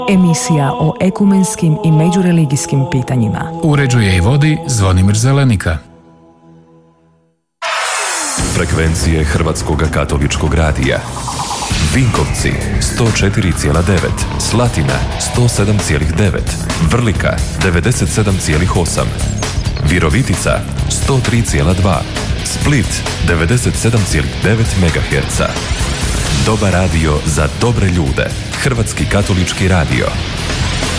Emisija o ekumenskim i međureligijskim pitanjima. Uređuje i vodi Zvonimir Zelenika. Frekvencije Hrvatskog katoličkog radija. Vinkovci 104,9, Slatina 107,9, Vrlika 97,8, Virovitica 103,2, Split 97,9 MHz. Dobar radio za dobre ljude. Hrvatski katolički radio.